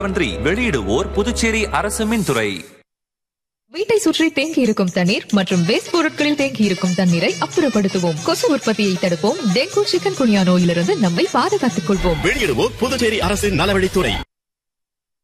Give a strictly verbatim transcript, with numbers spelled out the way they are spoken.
மந்திரி வெளியிடுவோர் புதுச்சேரி அரசு மின்துறை. வீட்டை சுற்றி தேங்கி இருக்கும் தண்ணீர் மற்றும் வேஸ்ட் பொருட்களில் தேங்கி இருக்கும் தண்ணீரை அப்புறப்படுத்துவோம். கொசு உற்பத்தியை தடுப்போம். டெங்கு, சிக்கன் குனியா நோயிலிருந்து நம்மை பாதுகாத்துக் கொள்வோம். வெளியிடுவோர் புதுச்சேரி அரசின் நலவழித்துறை.